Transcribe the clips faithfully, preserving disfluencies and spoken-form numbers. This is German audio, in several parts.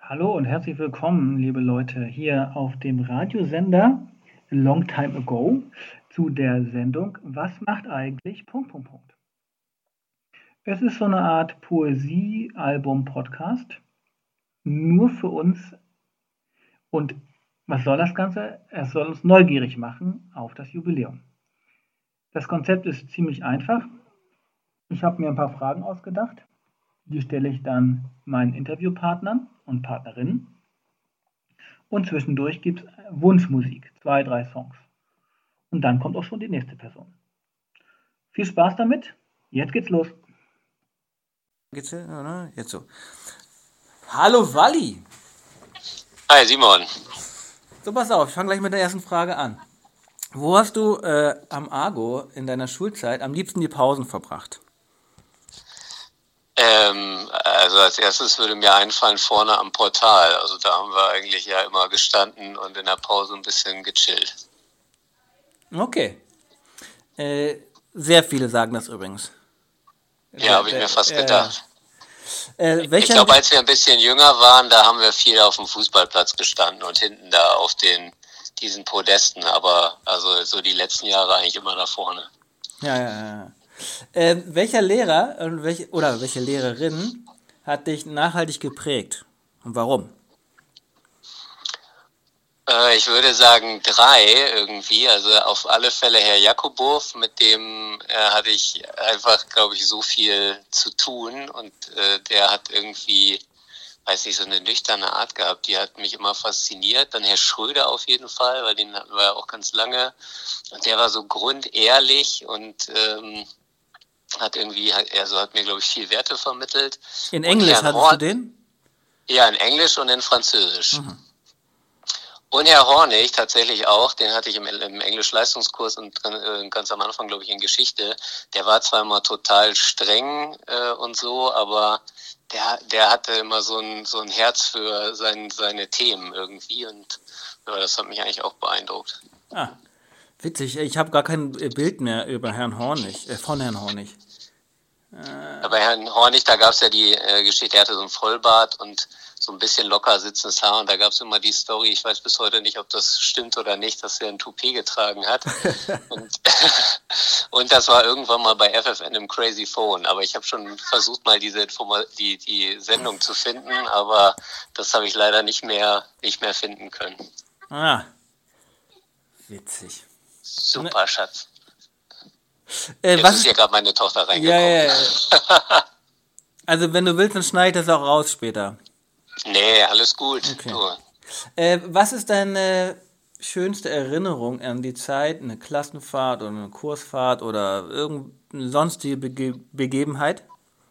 Hallo und herzlich willkommen, liebe Leute, hier auf dem Radiosender A Long Time Ago zu der Sendung Was macht eigentlich... Punkt, Punkt, Punkt. Es ist so eine Art Poesie-Album-Podcast, nur für uns. Und was soll das Ganze? Es soll uns neugierig machen auf das Jubiläum. Das Konzept ist ziemlich einfach. Ich habe mir ein paar Fragen ausgedacht. Die stelle ich dann meinen Interviewpartnern und Partnerinnen. Und zwischendurch gibt es Wunschmusik, zwei, drei Songs. Und dann kommt auch schon die nächste Person. Viel Spaß damit. Jetzt geht's los. Geht's hier, oder? Jetzt so. Hallo Walli. Hi Simon. So, pass auf, ich fange gleich mit der ersten Frage an. Wo hast du äh, am Argo in deiner Schulzeit am liebsten die Pausen verbracht? Ähm, also als erstes würde mir einfallen vorne am Portal. Also da haben wir eigentlich ja immer gestanden und in der Pause ein bisschen gechillt. Okay. Äh, sehr viele sagen das übrigens. Ja, habe ich mir fast äh, gedacht. Äh, Ich welcher, glaube, als wir ein bisschen jünger waren, da haben wir viel auf dem Fußballplatz gestanden und hinten da auf den diesen Podesten. Aber also so die letzten Jahre eigentlich immer da vorne. ja, ja, ja. Äh, welcher Lehrer und welche, oder welche Lehrerin hat dich nachhaltig geprägt und warum? Äh, ich würde sagen drei irgendwie. Also auf alle Fälle Herr Jakubow, mit dem äh, hatte ich einfach, glaube ich, so viel zu tun. Und äh, der hat irgendwie, weiß nicht, so eine nüchterne Art gehabt. Die hat mich immer fasziniert. Dann Herr Schröder auf jeden Fall, weil den hatten wir ja auch ganz lange. Und der war so grundehrlich und ähm, hat irgendwie, also hat mir, glaube ich, viel Werte vermittelt. In Und Englisch Herrn hattest Horn, du den? ja, in Englisch und in Französisch. Mhm. Und Herr Hornig tatsächlich auch, den hatte ich im, im Englisch-Leistungskurs und äh, ganz am Anfang, glaube ich, in Geschichte. Der war zwar immer total streng äh, und so, aber der, der hatte immer so ein, so ein Herz für sein, seine Themen irgendwie und ja, das hat mich eigentlich auch beeindruckt. Ah, witzig. Ich habe gar kein Bild mehr über Herrn Hornig, äh, von Herrn Hornig. Aber Herrn Hornig, da gab es ja die äh, Geschichte, er hatte so ein Vollbart und so ein bisschen locker sitzendes Haar und da gab es immer die Story, ich weiß bis heute nicht, ob das stimmt oder nicht, dass er ein Toupet getragen hat. und, und das war irgendwann mal bei F F N im Crazy Phone, aber ich habe schon versucht mal diese Informa- die, die Sendung zu finden, aber das habe ich leider nicht mehr, nicht mehr finden können. Ah, witzig. Super, Schatz. Äh, Jetzt was ist hier gerade meine Tochter ja, reingekommen. ja, ja. Also wenn du willst, dann schneide ich das auch raus später. Nee, alles gut. Okay. Du. Äh, was ist deine schönste Erinnerung an die Zeit, eine Klassenfahrt oder eine Kursfahrt oder irgendeine sonstige Bege- Begebenheit?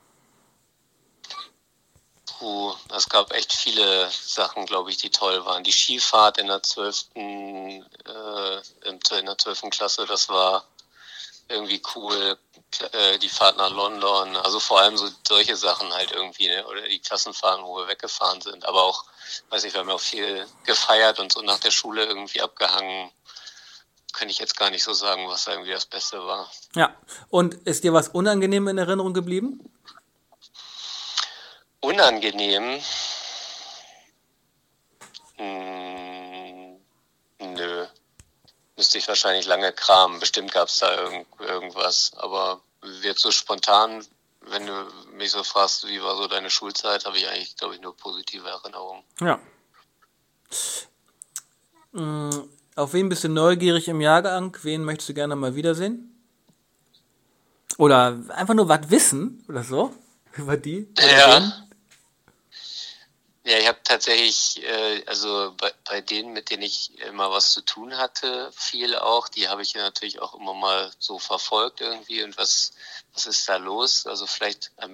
Puh, es gab echt viele Sachen, glaube ich, die toll waren. Die Skifahrt in der zwölften Äh, in der zwölften Klasse, das war irgendwie cool. Äh, die Fahrt nach London, also vor allem so solche Sachen halt irgendwie, ne? Oder die Klassenfahrten, wo wir weggefahren sind. Aber auch, weiß ich, wir haben ja auch viel gefeiert und so nach der Schule irgendwie abgehangen. Könnte ich jetzt gar nicht so sagen, was da irgendwie das Beste war. Ja. Und ist dir was unangenehm in Erinnerung geblieben? Unangenehm? Hm, nö. Müsste ich wahrscheinlich lange kramen. Bestimmt gab es da irgend, irgendwas. Aber jetzt so spontan, wenn du mich so fragst, wie war so deine Schulzeit, habe ich eigentlich, glaube ich, nur positive Erinnerungen. Ja. Mm, Auf wen bist du neugierig im Jahrgang? Wen möchtest du gerne mal wiedersehen? Oder einfach nur was wissen oder so über die? Oder Ja. den? Ja, ich habe tatsächlich, äh, also bei, bei denen, mit denen ich immer was zu tun hatte, viel auch, die habe ich ja natürlich auch immer mal so verfolgt irgendwie und was, was ist da los? Also vielleicht